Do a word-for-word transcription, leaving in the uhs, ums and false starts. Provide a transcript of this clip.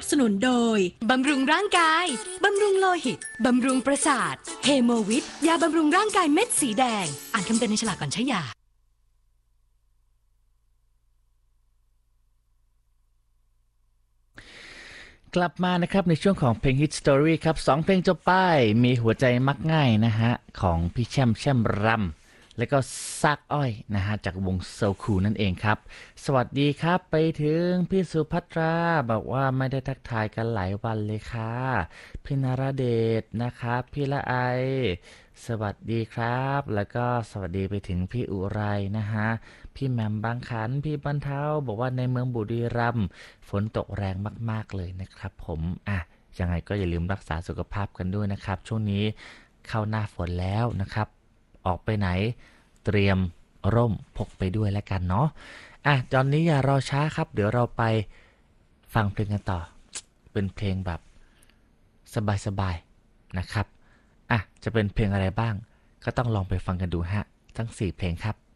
สนุนโดยบำรุงร่างกายบำรุงโลหิตบำรุงประสาทเฮโมวิทยาบำรุงร่างกายเม็ดสีแดงอ่านคำเตือนในฉลากก่อนใช้ยากลับมานะครับในช่วงของเพลง Hit Story ครับสองเพลงจบไปมีหัวใจมักง่ายนะฮะของพี่แช่มแช่มรำแล้วก็ซากอ้อยนะฮะจากวงโซคูนั่นเองครับสวัสดีครับไปถึงพี่สุภัทราบอกว่าไม่ได้ทักทายกันหลายวันเลยค่ะพี่นราเดชนะครับพี่ละไอสวัสดีครับแล้วก็สวัสดีไปถึงพี่อุไรนะฮะพี่แหม่มบางขันพี่บรรเทาบอกว่าในเมืองบุรีรัมย์ฝนตกแรงมากๆเลยนะครับผมอ่ะยังไงก็อย่าลืมรักษาสุขภาพกันด้วยนะครับช่วงนี้เข้าหน้าฝนแล้วนะครับออกไปไหนเตรียมร่มพกไปด้วยแล้วกันเนาะอ่ะตอนนี้อย่ารอช้าครับเดี๋ยวเราไปฟังเพลงกันต่อเป็นเพลงแบบสบายๆนะครับอ่ะจะเป็นเพลงอะไรบ้างก็ต้องลองไปฟังกันดูฮะทั้งสี่เพลงครับ